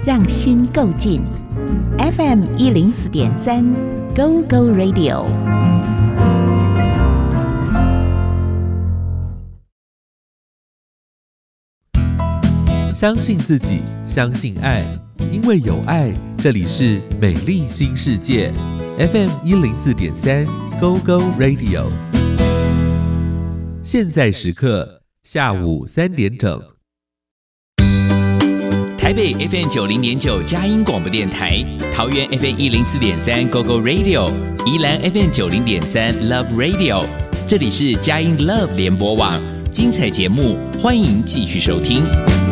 让心够近。FM104.3 Go Go Radio。 相信自己，相信爱，因为有爱，这里是美丽新世界 FM104.3 Go Go Radio。 现在时刻下午3点整。 台北 FM90.9 佳音广播电台，桃园 FM104.3 Go Go Radio， 宜兰 FM90.3 Love Radio， 这里是佳音 Love 联播网，精彩节目欢迎继续收听。